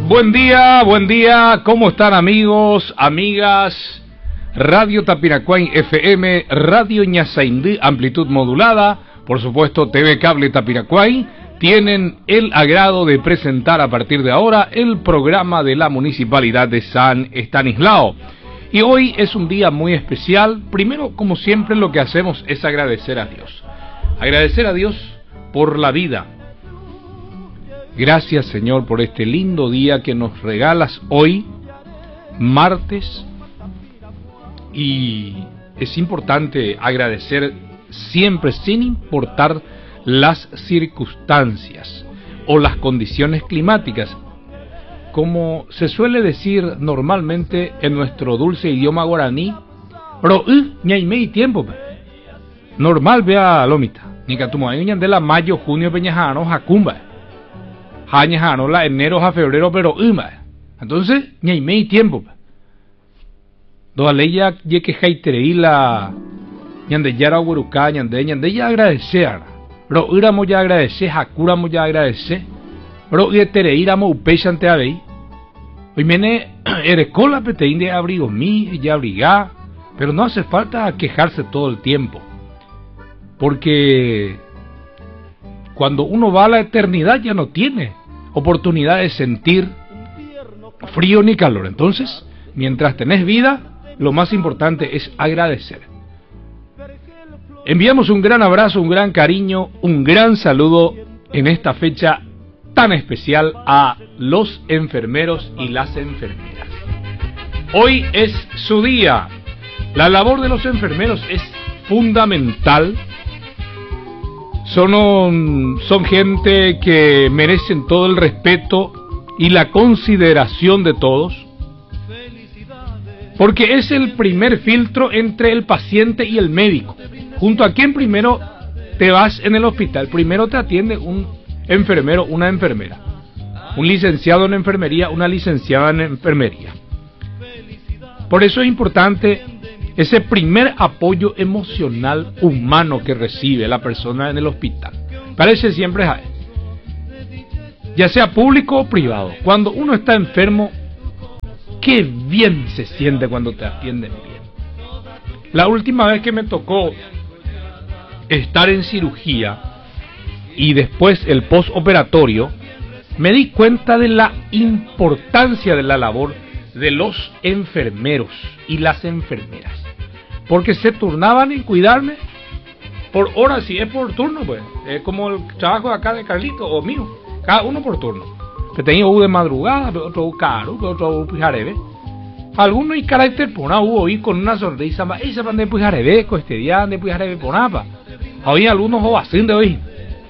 Buen día, ¿cómo están amigos, amigas? Radio Tapiracuay FM, Radio Ñasaindí, amplitud modulada, por supuesto TV Cable Tapiracuay, tienen el agrado de presentar a partir de ahora el programa de la Municipalidad de San Estanislao. Y hoy es un día muy especial. Primero, como siempre, lo que hacemos es agradecer a Dios. Agradecer a Dios por la vida. Gracias, Señor, por este lindo día que nos regalas hoy, martes. Y es importante agradecer siempre, sin importar las circunstancias o las condiciones climáticas. Como se suele decir normalmente en nuestro dulce idioma guaraní, pero ñaimei tiempo. Normal vea lomita. Ni que tu de la mayo, junio, peñajano, jacumba. Jañajano, la enero, a febrero, pero entonces, ñaimei tiempo. Doa leya ye que jaiterei la ñande yara hueruca, ñande ya agradecer. Pero iramos ya agradecer, jacuramos ya agradecer. Pero yetereiramos upechante abei. Hoy mene erecola peteín de abrigo mi ya abrigar, pero no hace falta quejarse todo el tiempo. Porque cuando uno va a la eternidad ya no tiene oportunidad de sentir frío ni calor. Entonces, mientras tenés vida, lo más importante es agradecer. Enviamos un gran abrazo, un gran cariño, un gran saludo en esta fecha tan especial a los enfermeros y las enfermeras. Hoy es su día. La labor de los enfermeros es fundamental. Son gente que merecen todo el respeto y la consideración de todos, porque es el primer filtro entre el paciente y el médico. Junto a quien primero te vas en el hospital, primero te atiende un enfermero, una enfermera, un licenciado en enfermería, una licenciada en enfermería. Por eso es importante ese primer apoyo emocional humano que recibe la persona en el hospital. Parece siempre ya sea público o privado. Cuando uno está enfermo, qué bien se siente cuando te atienden bien. La última vez que me tocó estar en cirugía y después el postoperatorio, me di cuenta de la importancia de la labor de los enfermeros y las enfermeras, porque se turnaban en cuidarme por horas, si es por turno, pues es como el trabajo de acá de Carlito o mío, cada uno por turno. Que tenía de madrugada, otro caro, otro pujarebe. Algunos y carácter pona hubo ir con una sonrisa más, esa pan de pujarebe, con este día de pujarebe ponapa. Había algunos jovación de hoy.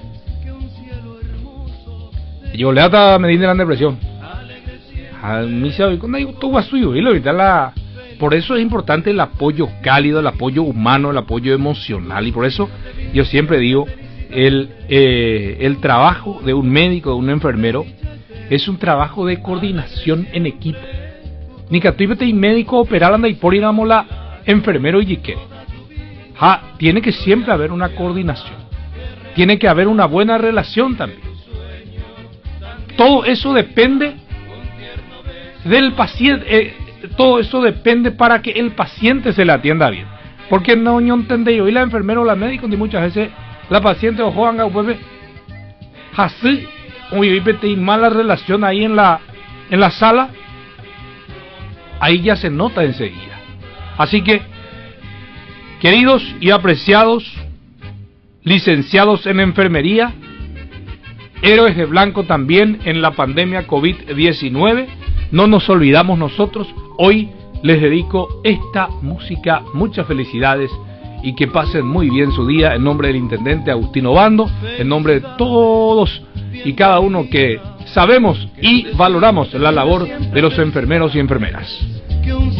Yo le ata medir la depresión. A mí se hoy cuando digo todo suyo y ahorita la. Por eso es importante el apoyo cálido, el apoyo humano, el apoyo emocional, y por eso yo siempre digo el trabajo de un médico, de un enfermero, es un trabajo de coordinación en equipo. Ni que tú y médico operaran y por ir a la enfermero y que tiene que siempre haber una coordinación, tiene que haber una buena relación también. Todo eso depende del paciente, todo eso depende para que el paciente se le atienda bien. Porque no entendé yo y la enfermera o la médico ni muchas veces la paciente o joanga o bebé así y mala relación ahí en la sala, ahí ya se nota enseguida. Así que, queridos y apreciados licenciados en enfermería, héroes de blanco también en la pandemia COVID-19, no nos olvidamos nosotros. Hoy les dedico esta música. Muchas felicidades y que pasen muy bien su día, en nombre del intendente Agustino Bando, en nombre de todos y cada uno que sabemos y valoramos la labor de los enfermeros y enfermeras.